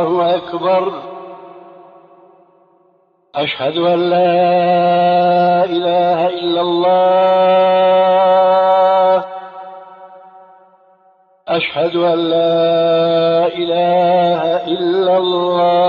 الله أكبر. أشهد أن لا إله إلا الله. أشهد أن لا إله إلا الله.